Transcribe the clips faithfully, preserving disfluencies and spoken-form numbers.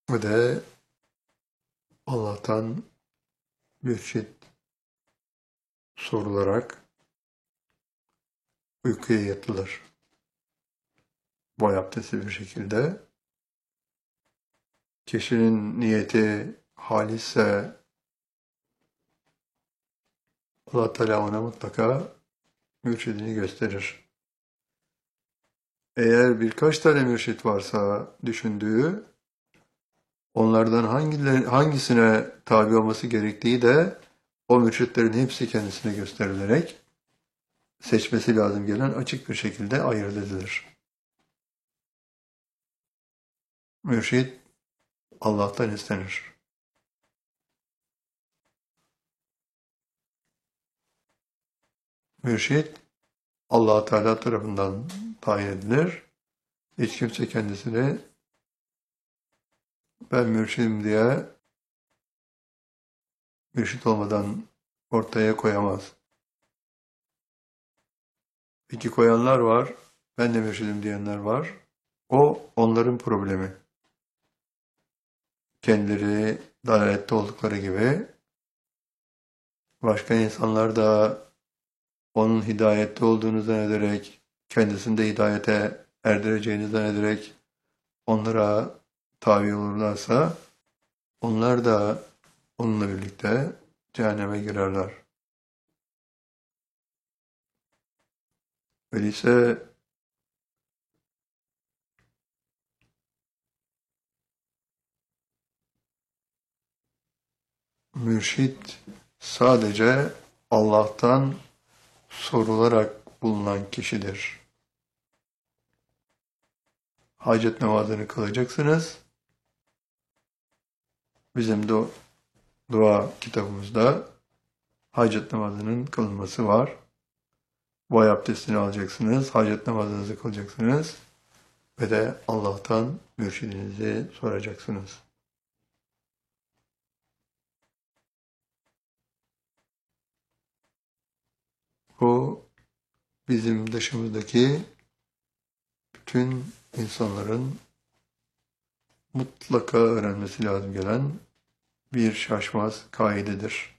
Ve de Allah'tan mürşit sorularak uykuya yatılır. Boy abdesti bir şekilde. Kişinin niyeti halisse Allah Teala ona mutlaka mürşidini gösterir. Eğer birkaç tane mürşit varsa düşündüğü, onlardan hangileri, hangisine tabi olması gerektiği de o mürşitlerin hepsi kendisine gösterilerek seçmesi lazım gelen açık bir şekilde ayırt edilir. Mürşit Allah'tan istenir. Mürşit Allah Teala tarafından tayin edilir. Hiç kimse kendisini ben mürşidim diye mürşit olmadan ortaya koyamaz. Peki koyanlar var, ben de mürşidim diyenler var. O onların problemi. Kendileri dalalette oldukları gibi başka insanlar da onun hidayette olduğunu zannederek, kendisini de hidayete erdireceğini zannederek onlara tabi olurlarsa onlar da onunla birlikte cehenneme girerler. Öyleyse mürşit sadece Allah'tan sorularak bulunan kişidir. Hacet namazını kılacaksınız. Bizim de dua kitabımızda hacet namazının kılınması var. Boy abdestini alacaksınız, hacet namazınızı kılacaksınız ve de Allah'tan mürşidinizi soracaksınız. Bu bizim dışımızdaki bütün insanların mutlaka öğrenmesi lazım gelen bir şaşmaz kaidedir.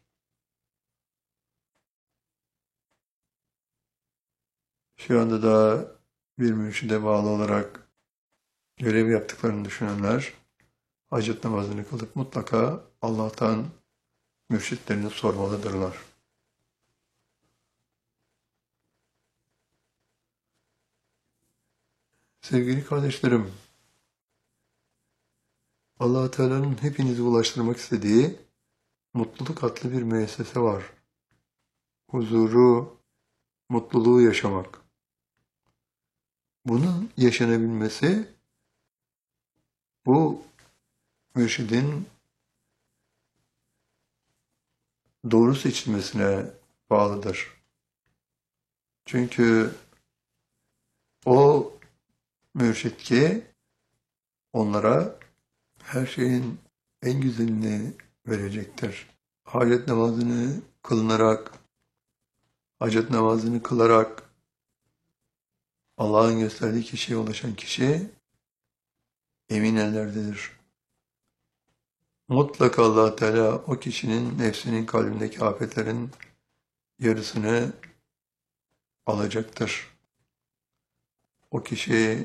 Şu anda da bir mürşide bağlı olarak görev yaptıklarını düşünenler hacet namazını kılıp mutlaka Allah'tan mürşitlerini sormalıdırlar. Sevgili kardeşlerim, Allah Teala'nın hepinizi ulaştırmak istediği mutluluk adlı bir müessese var. Huzuru, mutluluğu yaşamak. Bunun yaşanabilmesi bu mürşidin doğru seçilmesine bağlıdır. Çünkü o mürşit ki onlara her şeyin en güzelini verecektir. Hacet namazını kılınarak, hacet namazını kılarak Allah'ın gösterdiği kişiye ulaşan kişi emin ellerdedir. Mutlaka Allah Teala o kişinin nefsinin kalbindeki afetlerin yarısını alacaktır. O kişi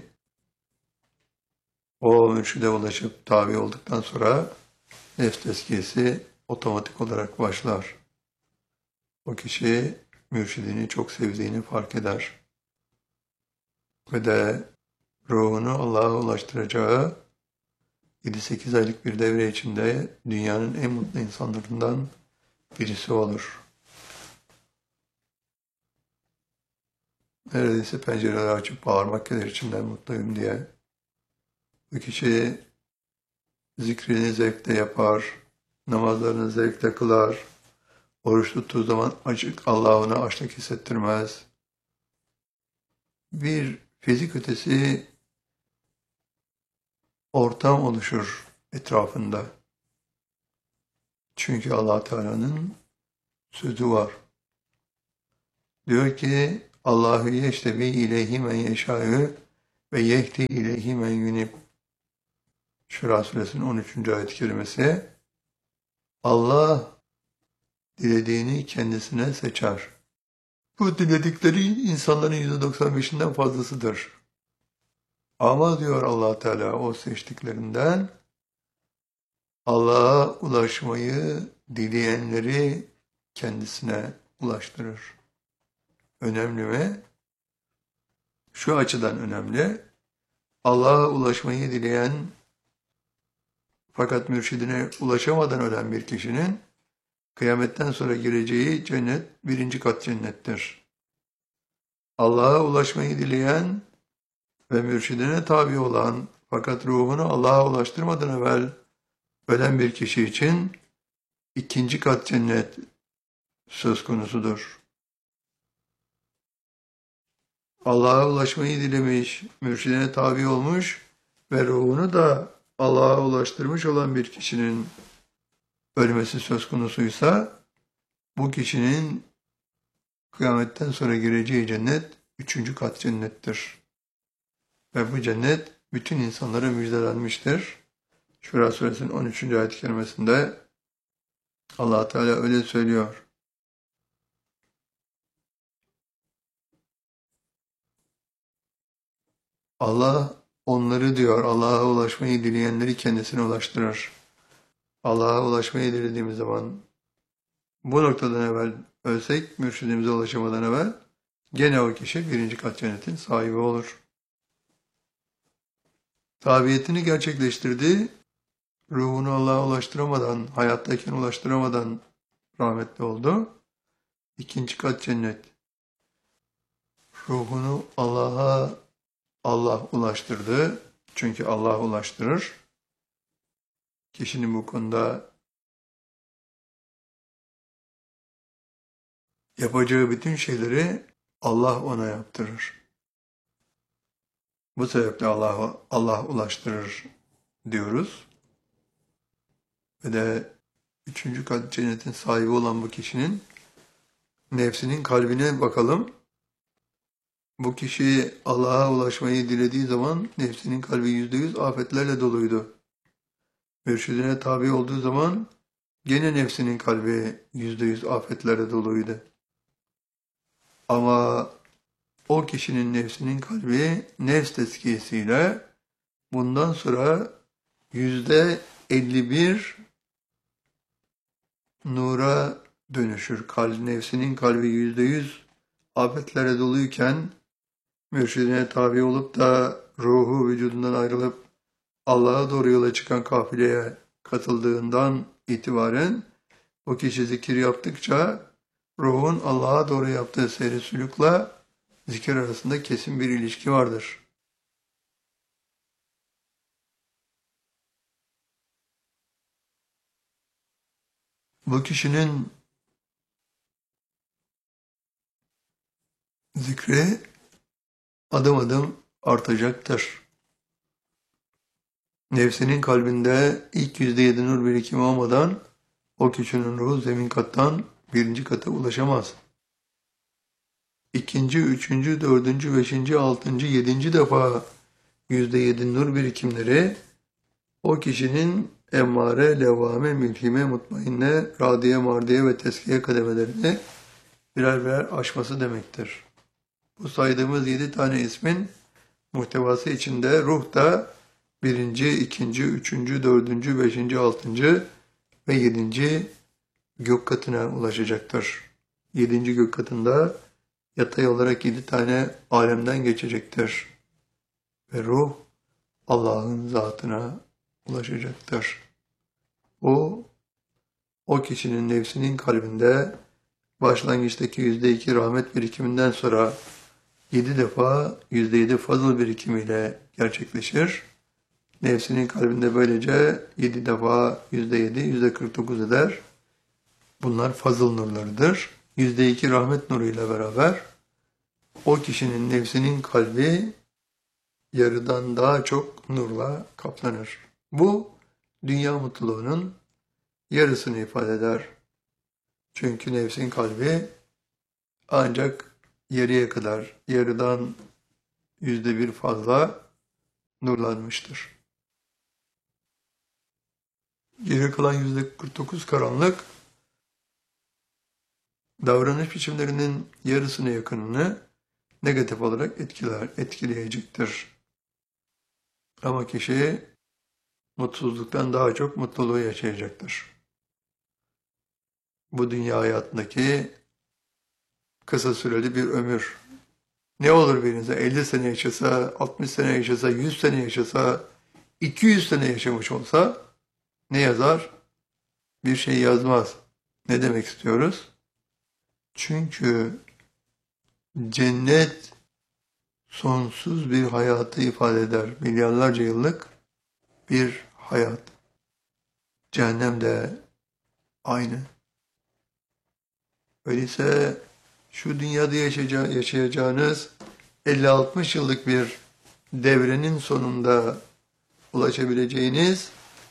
o mürşide ulaşıp tabi olduktan sonra nefs tezkiyesi otomatik olarak başlar. O kişi mürşidini çok sevdiğini fark eder. Ve de ruhunu Allah'a ulaştıracağı yedi sekiz aylık bir devre içinde dünyanın en mutlu insanlarından birisi olur. Neredeyse pencereleri açıp bağırmak gelir içinden mutluyum diye. Bu kişi zikrini zevkle yapar, namazlarını zevkle kılar, oruç tuttuğu zaman açık Allah ona açlık hissettirmez. Bir fizik ötesi ortam oluşur etrafında. Çünkü Allah Teala'nın sözü var. Diyor ki Allahu yeştebi ileyhi men yeşâ'ü ve yehdi ileyhi men yunib. Şura suresinin on üçüncü ayet-i kerimesi. Allah dilediğini kendisine seçer. Bu diledikleri insanların yüzde doksan beşinden fazlasıdır. Ama diyor Allah Teala o seçtiklerinden Allah'a ulaşmayı dileyenleri kendisine ulaştırır. Önemli mi? Şu açıdan önemli. Allah'a ulaşmayı dileyen fakat mürşidine ulaşamadan ölen bir kişinin kıyametten sonra gireceği cennet birinci kat cennettir. Allah'a ulaşmayı dileyen ve mürşidine tabi olan fakat ruhunu Allah'a ulaştırmadan evvel ölen bir kişi için ikinci kat cennet söz konusudur. Allah'a ulaşmayı dilemiş, mürşidine tabi olmuş ve ruhunu da Allah'a ulaştırmış olan bir kişinin ölmesi söz konusuysa bu kişinin kıyametten sonra gireceği cennet üçüncü kat cennettir. Ve bu cennet bütün insanlara müjdelenmiştir. Şura suresinin on üçüncü ayet-i kerimesinde Allah Teala öyle söylüyor. Allah onları diyor, Allah'a ulaşmayı dileyenleri kendisine ulaştırır. Allah'a ulaşmayı dilediğimiz zaman bu noktadan evvel ölsek, mürşidimize ulaşamadan evvel gene o kişi birinci kat cennetin sahibi olur. Tabiyetini gerçekleştirdi, ruhunu Allah'a ulaştıramadan, hayattayken ulaştıramadan rahmetli oldu. İkinci kat cennet. Ruhunu Allah'a Allah ulaştırdı. Çünkü Allah ulaştırır. Kişinin bu konuda yapacağı bütün şeyleri Allah ona yaptırır. Bu sebeple Allah Allah ulaştırır diyoruz. Ve de üçüncü kat cennetin sahibi olan bu kişinin nefsinin kalbine bakalım. Bu kişi Allah'a ulaşmayı dilediği zaman nefsinin kalbi yüzde yüz afetlerle doluydu. Mürşidine tabi olduğu zaman gene nefsinin kalbi yüzde yüz afetlerle doluydu. Ama o kişinin nefsinin kalbi nefs tezkiyesiyle bundan sonra yüzde elli bir nura dönüşür. Kalbi, nefsinin kalbi yüzde yüz afetlere doluyken mürşidine tabi olup da ruhu vücudundan ayrılıp Allah'a doğru yola çıkan kafileye katıldığından itibaren o kişi zikir yaptıkça ruhun Allah'a doğru yaptığı seyri sülükle zikir arasında kesin bir ilişki vardır. Bu kişinin zikri adım adım artacaktır. Nefsinin kalbinde ilk yüzde yedi nur birikimi olmadan o kişinin ruhu zemin kattan birinci kata ulaşamaz. İkinci, üçüncü, dördüncü, beşinci, altıncı, yedinci defa yüzde yedi nur birikimleri o kişinin emmare, levvame, mülhime, mutmainne, radiye, mardiye ve teskiye kademelerini birer birer aşması demektir. Bu saydığımız yedi tane ismin muhtevası içinde ruh da birinci, ikinci, üçüncü, dördüncü, beşinci, altıncı ve yedinci gök katına ulaşacaktır. Yedinci gök katında yatay olarak yedi tane alemden geçecektir. Ve ruh Allah'ın zatına ulaşacaktır. O, o kişinin nefsinin kalbinde başlangıçtaki yüzde iki rahmet birikiminden sonra yedi defa yüzde yedi fazıl birikimiyle gerçekleşir. Nefsinin kalbinde böylece yedi defa yüzde yedi, yüzde kırk dokuz eder. Bunlar fazıl nurlarıdır. Yüzde iki rahmet nuruyla beraber o kişinin nefsinin kalbi yarıdan daha çok nurla kaplanır. Bu dünya mutluluğunun yarısını ifade eder. Çünkü nefsin kalbi ancak yarıya kadar, yarıdan yüzde bir fazla nurlanmıştır. Geri kalan yüzde kırk dokuz karanlık, davranış biçimlerinin yarısına yakınını negatif olarak etkiler, etkileyecektir. Ama kişi mutsuzluktan daha çok mutluluğu yaşayacaktır. Bu dünya hayatındaki kısa süreli bir ömür. Ne olur birinize elli sene yaşasa, altmış sene yaşasa, yüz sene yaşasa, iki yüz sene yaşamış olsa ne yazar? Bir şey yazmaz. Ne demek istiyoruz? Çünkü cennet sonsuz bir hayatı ifade eder. Milyarlarca yıllık bir hayat. Cehennem de aynı. Öyleyse şu dünyada yaşayacağı, yaşayacağınız elli altmış yıllık bir devrenin sonunda ulaşabileceğiniz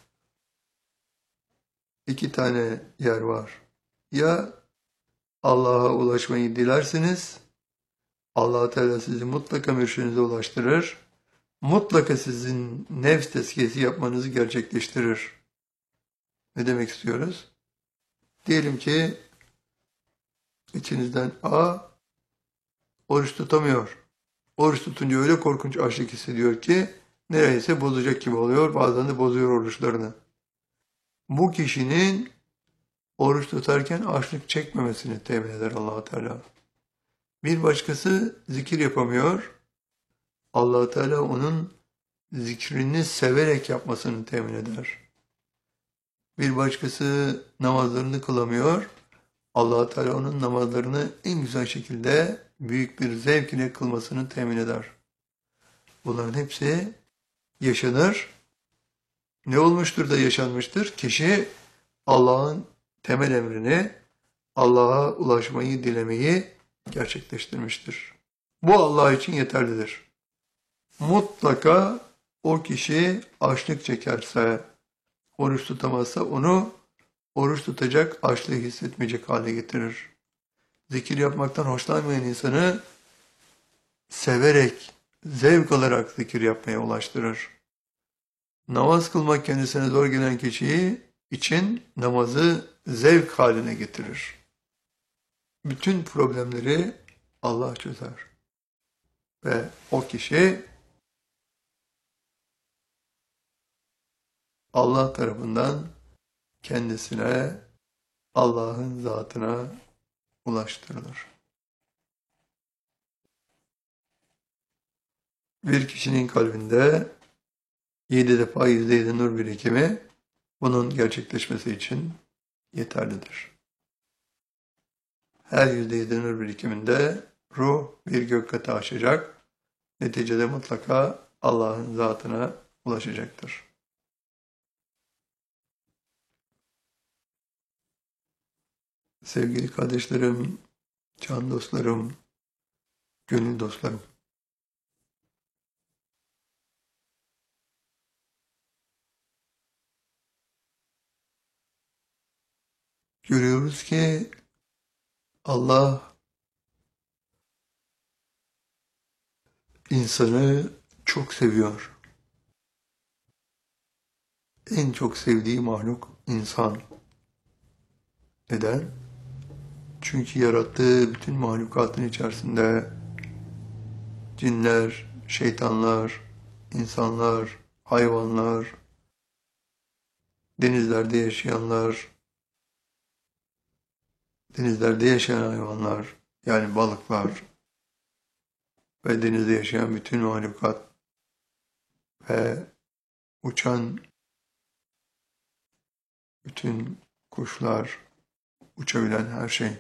iki tane yer var. Ya Allah'a ulaşmayı dilersiniz, Allah Teala sizi mutlaka mürşidinize ulaştırır, mutlaka sizin nefs tezkiyesi yapmanızı gerçekleştirir. Ne demek istiyoruz? Diyelim ki içinizden A oruç tutamıyor. Oruç tutunca öyle korkunç açlık hissediyor ki neredeyse bozacak gibi oluyor. Bazen de bozuyor oruçlarını. Bu kişinin oruç tutarken açlık çekmemesini temin eder Allah Teala. Bir başkası zikir yapamıyor. Allah Teala onun zikrini severek yapmasını temin eder. Bir başkası namazlarını kılamıyor. Allah Teala onun namazlarını en güzel şekilde büyük bir zevk ile kılmasını temin eder. Bunların hepsi yaşanır. Ne olmuştur da yaşanmıştır? Kişi Allah'ın temel emrini, Allah'a ulaşmayı dilemeyi gerçekleştirmiştir. Bu Allah için yeterlidir. Mutlaka o kişi açlık çekerse, oruç tutamazsa onu oruç tutacak, açlığı hissetmeyecek hale getirir. Zikir yapmaktan hoşlanmayan insanı severek, zevk alarak zikir yapmaya ulaştırır. Namaz kılmak kendisine zor gelen kişiyi için namazı zevk haline getirir. Bütün problemleri Allah çözer. Ve o kişi Allah tarafından kendisine, Allah'ın zatına ulaştırılır. Bir kişinin kalbinde yedi defa yüzde yedi nur birikimi bunun gerçekleşmesi için yeterlidir. Her yüzde yedi nur birikiminde ruh bir gök katı aşacak, neticede mutlaka Allah'ın zatına ulaşacaktır. Sevgili kardeşlerim, can dostlarım, gönül dostlarım. Görüyoruz ki Allah insanı çok seviyor. En çok sevdiği mahluk insan. Neden? Çünkü yarattığı bütün mahlukatın içerisinde cinler, şeytanlar, insanlar, hayvanlar, denizlerde yaşayanlar, denizlerde yaşayan hayvanlar, yani balıklar ve denizde yaşayan bütün mahlukat ve uçan bütün kuşlar, uçabilen her şey.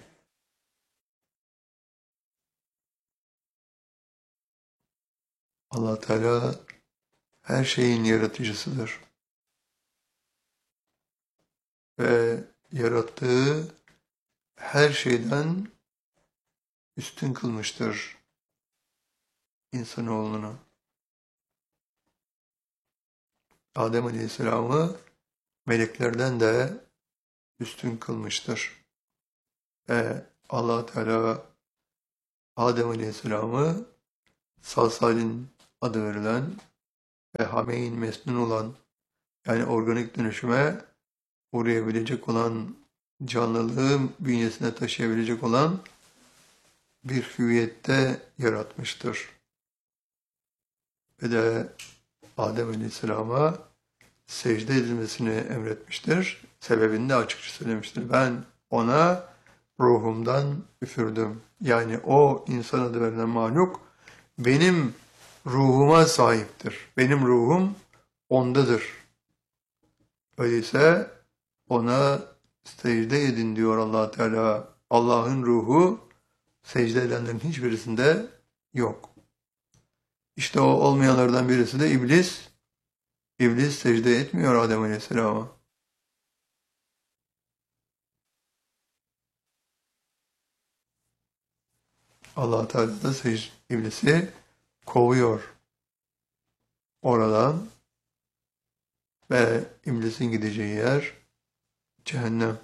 Allah Teala her şeyin yaratıcısıdır. Ve yarattığı her şeyden üstün kılmıştır insanoğlunu. Adem Aleyhisselam'ı meleklerden de üstün kılmıştır. Ve Allah Teala Adem Aleyhisselam'ı salsalin adı verilen ve hameyn mesnun olan, yani organik dönüşüme uğrayabilecek olan, canlılığı bünyesine taşıyabilecek olan bir hüviyette yaratmıştır. Ve de Adem Aleyhisselam'a secde edilmesini emretmiştir. Sebebini de açıkça söylemiştir. Ben ona ruhumdan üfürdüm. Yani o insan adı verilen mahluk benim ruhuma sahiptir. Benim ruhum ondadır. Öyleyse ona secde edin diyor Allah Teala. Allah'ın ruhu secde edenlerin hiçbirisinde yok. İşte o olmayanlardan birisi de iblis. İblis secde etmiyor Adem Aleyhisselam'a. Allah Teala da secde, iblisi kovuyor oradan ve iblisin gideceği yer cehennem.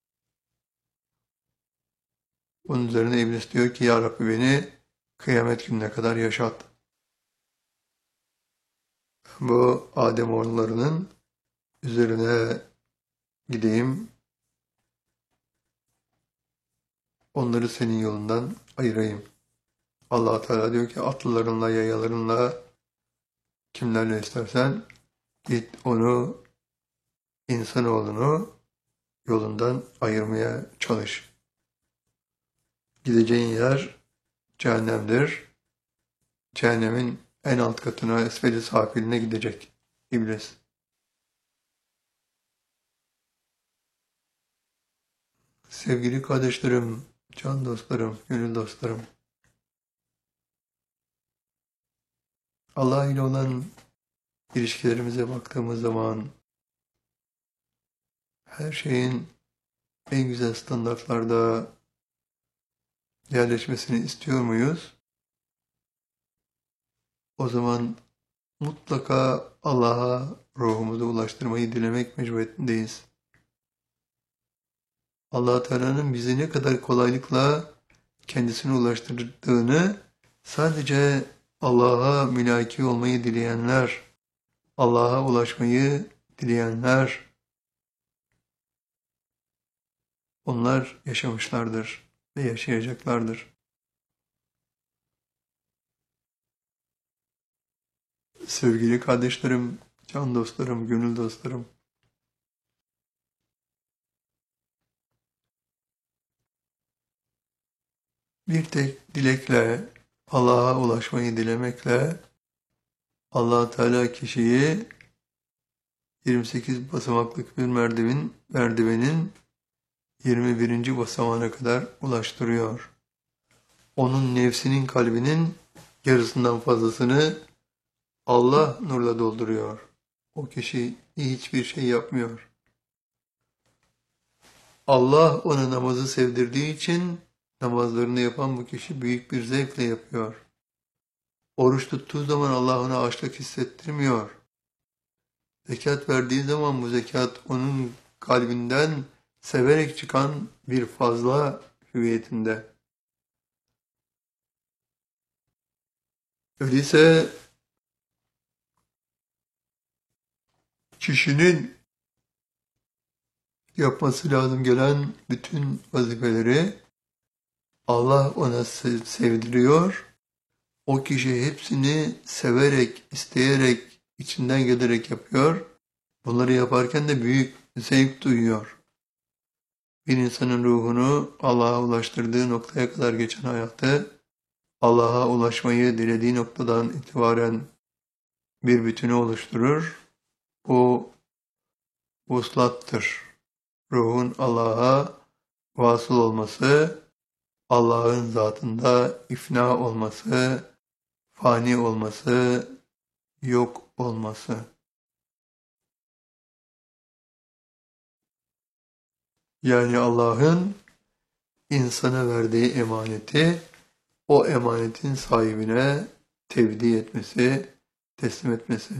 Bunun üzerine iblis diyor ki ya Rabbi beni kıyamet gününe kadar yaşat. Bu Adem oğullarının üzerine gideyim, onları senin yolundan ayırayım. Allah Teala diyor ki atlılarınla, yayalarınla, kimlerle istersen git onu, insanoğlunu yolundan ayırmaya çalış. Gideceğin yer cehennemdir. Cehennemin en alt katına, esfeli safiline gidecek iblis. Sevgili kardeşlerim, can dostlarım, gönül dostlarım. Allah ile olan ilişkilerimize baktığımız zaman her şeyin en güzel standartlarda yerleşmesini istiyor muyuz? O zaman mutlaka Allah'a ruhumuzu ulaştırmayı dilemek mecburiyetindeyiz. Allah Teala'nın bizi ne kadar kolaylıkla kendisine ulaştırdığını sadece Allah'a mülaki olmayı dileyenler, Allah'a ulaşmayı dileyenler, onlar yaşamışlardır ve yaşayacaklardır. Sevgili kardeşlerim, can dostlarım, gönül dostlarım, bir tek dilekle, Allah'a ulaşmayı dilemekle Allah Teala kişiyi yirmi sekiz basamaklık bir merdiven, merdivenin yirmi birinci basamağına kadar ulaştırıyor. Onun nefsinin kalbinin yarısından fazlasını Allah nurla dolduruyor. O kişi hiçbir şey yapmıyor. Allah ona namazı sevdirdiği için namazlarını yapan bu kişi büyük bir zevkle yapıyor. Oruç tuttuğu zaman Allah ona açlık hissettirmiyor. Zekat verdiği zaman bu zekat onun kalbinden severek çıkan bir fazla hüviyetinde. Öyleyse kişinin yapması lazım gelen bütün vazifeleri Allah ona sevdiriyor. O kişi hepsini severek, isteyerek, içinden gelerek yapıyor. Bunları yaparken de büyük zevk duyuyor. Bir insanın ruhunu Allah'a ulaştırdığı noktaya kadar geçen hayatı, Allah'a ulaşmayı dilediği noktadan itibaren bir bütünü oluşturur. Bu vuslattır. Ruhun Allah'a vasıl olması, Allah'ın zatında ifna olması, fani olması, yok olması. Yani Allah'ın insana verdiği emaneti, o emanetin sahibine tevdi etmesi, teslim etmesi.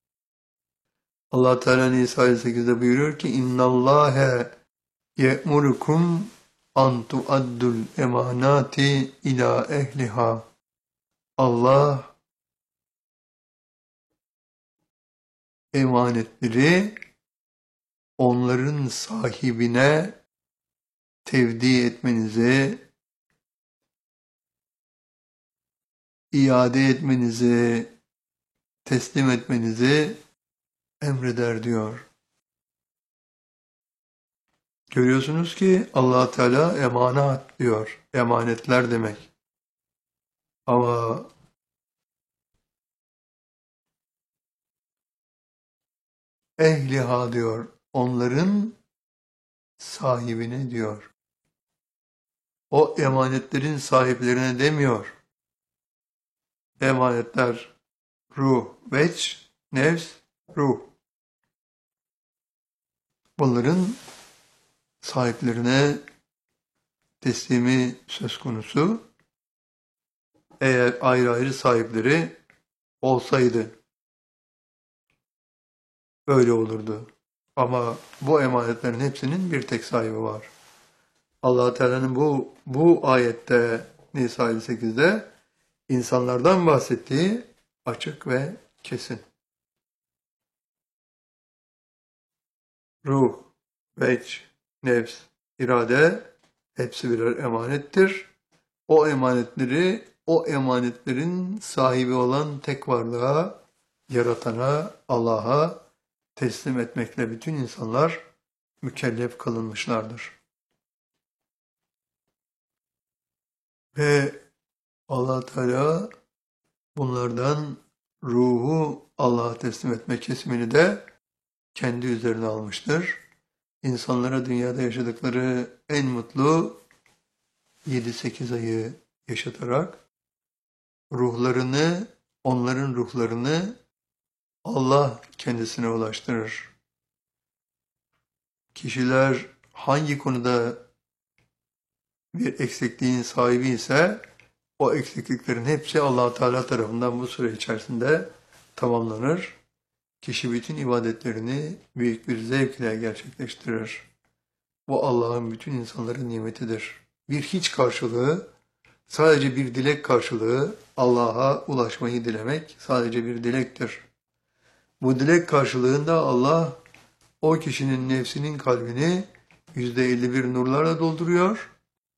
Allah Teala Nisa elli sekizde buyuruyor ki İnna Allahe ye'murukum an tuaddul emanati ila ehliha. Allah emanetleri onların sahibine tevdi etmenizi, iade etmenizi, teslim etmenizi emreder diyor. Görüyorsunuz ki Allah Teala emanet diyor. Emanetler demek. Ama ehliha diyor. Onların sahibine diyor. O emanetlerin sahiplerine demiyor. Emanetler ruh, veç, nefs, ruh. Bunların sahiplerine teslimi söz konusu. Eğer ayrı ayrı sahipleri olsaydı öyle olurdu. Ama bu emanetlerin hepsinin bir tek sahibi var. Allah Teala'nın bu bu ayette Nisa elli sekizde insanlardan bahsettiği açık ve kesin. Ruh, veç, nefs, irade hepsi birer emanettir. O emanetleri, o emanetlerin sahibi olan tek varlığa, yaratana, Allah'a teslim etmekle bütün insanlar mükellef kılınmışlardır. Ve Allah Teala bunlardan ruhu Allah'a teslim etme kesimini de kendi üzerine almıştır. İnsanlara dünyada yaşadıkları en mutlu yedi sekiz ayı yaşatarak ruhlarını, onların ruhlarını Allah kendisine ulaştırır. Kişiler hangi konuda bir eksikliğin sahibi ise o eksikliklerin hepsi Allah Teala tarafından bu süre içerisinde tamamlanır. Kişi bütün ibadetlerini büyük bir zevkle gerçekleştirir. Bu Allah'ın bütün insanların nimetidir. Bir hiç karşılığı, sadece bir dilek karşılığı Allah'a ulaşmayı dilemek sadece bir dilektir. Bu dilek karşılığında Allah o kişinin nefsinin kalbini yüzde elli bir nurlarla dolduruyor.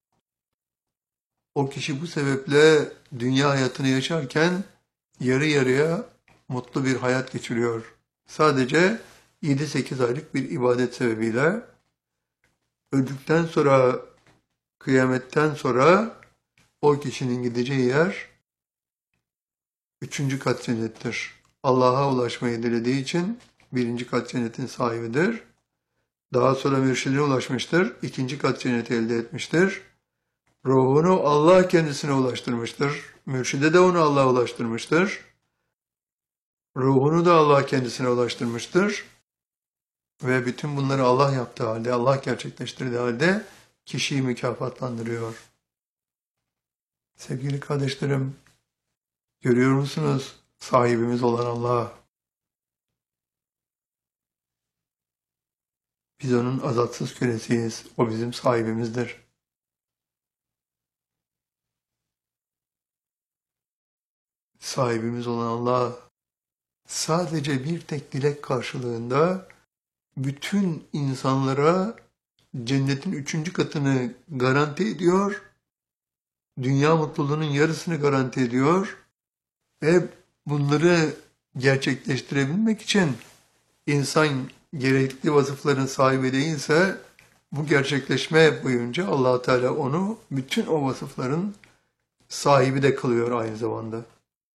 O kişi bu sebeple dünya hayatını yaşarken yarı yarıya mutlu bir hayat geçiriyor. Sadece yedi sekiz aylık bir ibadet sebebiyle öldükten sonra, kıyametten sonra o kişinin gideceği yer üçüncü kat cennettir. Allah'a ulaşmayı dilediği için birinci kat cennetin sahibidir. Daha sonra mürşidine ulaşmıştır. İkinci kat cenneti elde etmiştir. Ruhunu Allah kendisine ulaştırmıştır. Mürşide de onu Allah'a ulaştırmıştır. Ruhunu da Allah kendisine ulaştırmıştır. Ve bütün bunları Allah yaptığı halde, Allah gerçekleştirdiği halde kişiyi mükafatlandırıyor. Sevgili kardeşlerim, görüyor musunuz? Sahibimiz olan Allah. Biz onun azatsız kölesiyiz. O bizim sahibimizdir. Sahibimiz olan Allah sadece bir tek dilek karşılığında bütün insanlara cennetin üçüncü katını garanti ediyor, dünya mutluluğunun yarısını garanti ediyor ve bunları gerçekleştirebilmek için insan gerekli vasıfların sahibi değilse bu gerçekleşme boyunca Allah Teala onu bütün o vasıfların sahibi de kılıyor aynı zamanda.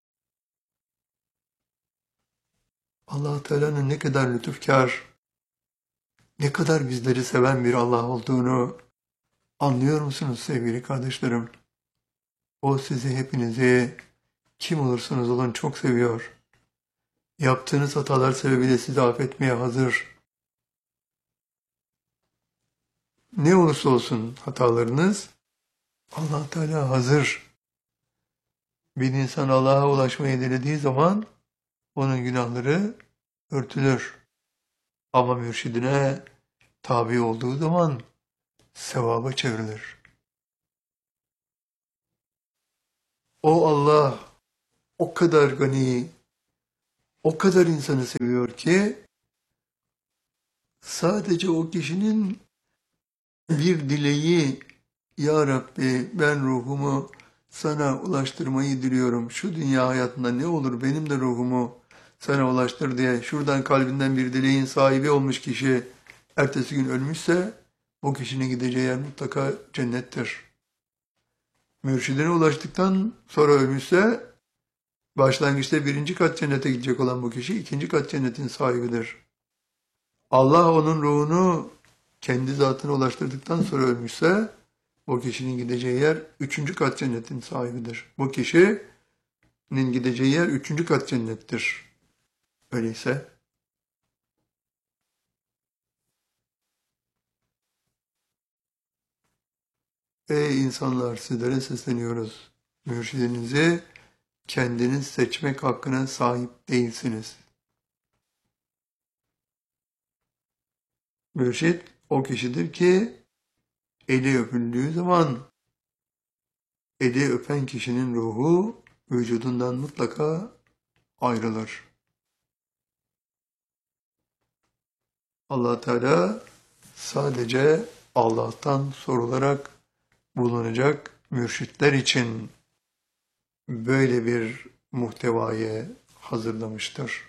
Allah Teala'nın ne kadar lütufkar, ne kadar bizleri seven bir Allah olduğunu anlıyor musunuz sevgili kardeşlerim? O sizi, hepinizi, kim olursanız olun çok seviyor. Yaptığınız hatalar sebebiyle sizi affetmeye hazır. Ne olursa olsun hatalarınız, Allah Teala hazır. Bir insan Allah'a ulaşmayı dilediği zaman onun günahları örtülür. Ama mürşidine tabi olduğu zaman sevaba çevrilir. O Allah o kadar gani, o kadar insanı seviyor ki Sadece o kişinin bir dileği, Ya Rabbi ben ruhumu sana ulaştırmayı diliyorum. Şu dünya hayatında ne olur benim de ruhumu sana ulaştır diye şuradan kalbinden bir dileğin sahibi olmuş kişi ertesi gün ölmüşse o kişinin gideceği yer mutlaka cennettir. Mürşidine ulaştıktan sonra ölmüşse başlangıçta birinci kat cennete gidecek olan bu kişi ikinci kat cennetin sahibidir. Allah onun ruhunu kendi zatına ulaştırdıktan sonra ölmüşse o kişinin gideceği yer üçüncü kat cennetin sahibidir. Bu kişinin gideceği yer üçüncü kat cennettir. Öyleyse ey insanlar sizlere sesleniyoruz. Mürşidinizi kendiniz seçmek hakkına sahip değilsiniz. Mürşid o kişidir ki eli öpüldüğü zaman eli öpen kişinin ruhu vücudundan mutlaka ayrılır. Allah Teala sadece Allah'tan sorularak bulunacak mürşitler için böyle bir muhtevayı hazırlamıştır.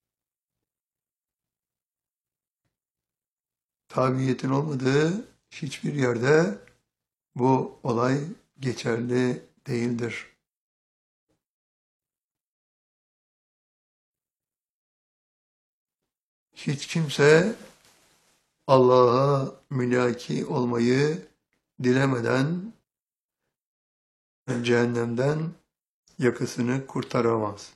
Tabiiyetin olmadığı hiçbir yerde bu olay geçerli değildir. Hiç kimse Allah'a mülaki olmayı dilemeden cehennemden yakasını kurtaramaz.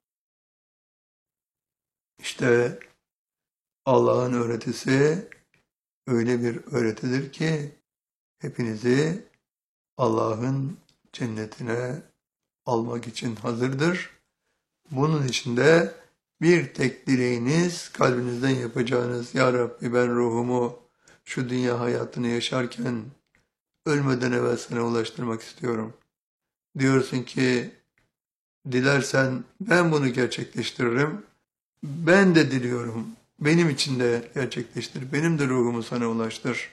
İşte Allah'ın öğretisi öyle bir öğretidir ki hepinizi Allah'ın cennetine almak için hazırdır. Bunun için de bir tek dileğiniz, kalbinizden yapacağınız, Ya Rabbi ben ruhumu şu dünya hayatını yaşarken ölmeden evvel sana ulaştırmak istiyorum. Diyorsun ki, dilersen ben bunu gerçekleştiririm. Ben de diliyorum. Benim için de gerçekleştir. Benim de ruhumu sana ulaştır.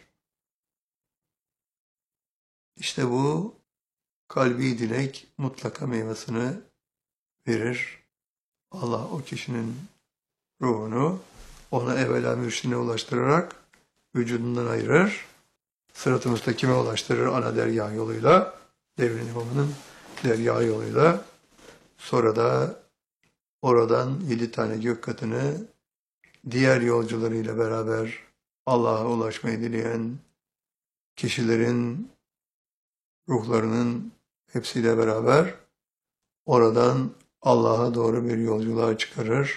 İşte bu kalbi dilek mutlaka meyvesini verir. Allah o kişinin ruhunu ona evvela mürşidine ulaştırarak vücudundan ayırır. Sırat-ı müstakime ulaştırır ana derya yoluyla, devrin imamının derya yoluyla. Sonra da oradan yedi tane gök katını diğer yolcularıyla beraber Allah'a ulaşmayı dileyen kişilerin ruhlarının hepsiyle beraber oradan Allah'a doğru bir yolculuğa çıkarır.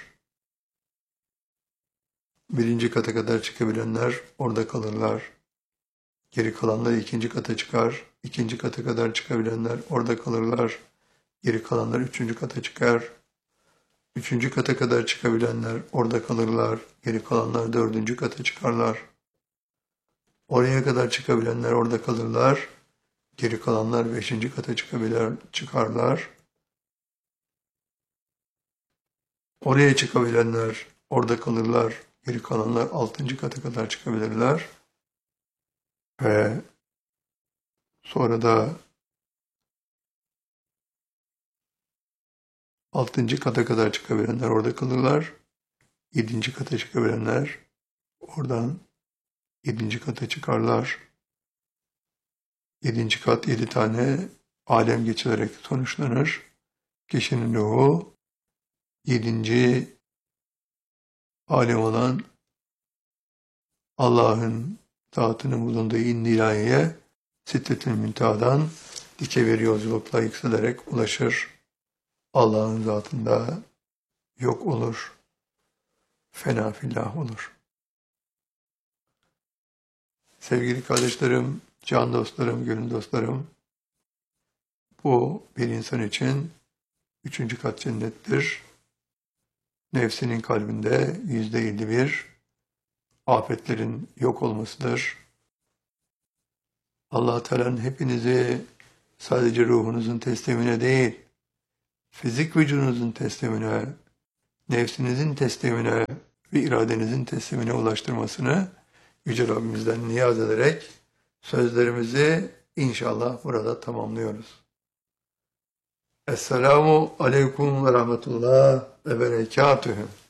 Birinci kata kadar çıkabilenler orada kalırlar. Geri kalanlar ikinci kata çıkar. İkinci kata kadar çıkabilenler orada kalırlar. Geri kalanlar üçüncü kata çıkar. Üçüncü kata kadar çıkabilenler orada kalırlar. Geri kalanlar dördüncü kata çıkarlar. Oraya kadar çıkabilenler orada kalırlar. Geri kalanlar beşinci kata çıkabilir, çıkarlar. Oraya çıkabilenler orada kalırlar. Geri kalanlar altıncı kata kadar çıkabilirler. Ve sonra da altıncı kata kadar çıkabilenler orada kalırlar. Yedinci kata çıkabilenler oradan yedinci kata çıkarlar. Yedinci kat yedi tane alem geçilerek sonuçlanır. Kişinin ruhu yedinci alem olan Allah'ın zatının bulunduğu indilaya Sidret-i Münteha'dan dike bir yolculukla yükselerek ulaşır. Allah'ın zatında yok olur. Fena fillah olur. Sevgili kardeşlerim, can dostlarım, gönül dostlarım, bu bir insan için üçüncü kat cennettir. Nefsinin kalbinde yüzde elli bir afetlerin yok olmasıdır. Allah Teala'nın hepinizi sadece ruhunuzun teslimine değil, fizik vücudunuzun teslimine, nefsinizin teslimine ve iradenizin teslimine ulaştırmasını Yüce Rabbimizden niyaz ederek sözlerimizi inşallah burada tamamlıyoruz. Esselamu Aleyküm ve Rahmetullah ve Berekatühü.